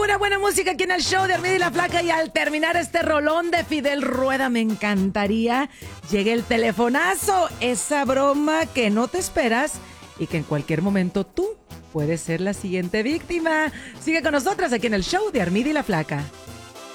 Pura buena música aquí en el show de Armida y la Flaca. Y al terminar este rolón de Fidel Rueda, me encantaría llegue el telefonazo. Esa broma que no te esperas y que en cualquier momento tú puedes ser la siguiente víctima. Sigue con nosotras aquí en el show de Armida y la Flaca.